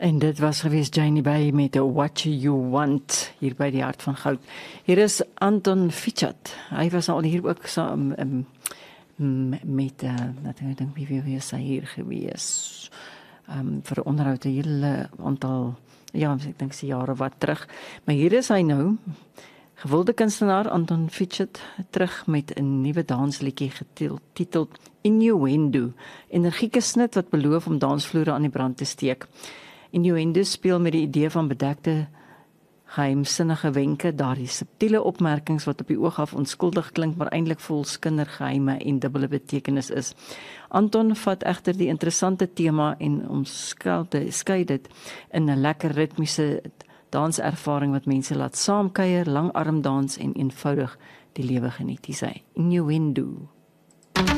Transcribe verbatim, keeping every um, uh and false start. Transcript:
En dit was gewees Janie Bay met What You Want, hier by die Hart van Goud. Hier is Anton Fichat. Hy was al hier ook saam um, met, uh, ek dink wie wie is hy hier gewees, um, vir onderhoud 'n hele aantal, ja, ek dink se jare wat terug. Maar hier is hy nou, gewilde kunstenaar Anton Fichat, terug met 'n nuwe dansliedjie getiteld Innuendo, energieke snit wat beloof om dansvloere aan die brand te steek. Innuendo speel met die idee van bedekte, geheimsinnige wenke, daardie subtiele opmerkings wat op die oog af onskuldig klink, maar eintlik vol kindergeheime en dubbele betekenis is. Anton vat egter die interessante tema en omskei dit in 'n lekker ritmiese danservaring wat mense laat saamkuier, langarm dans en eenvoudig die lewe geniet. Dis hy, Innuendo.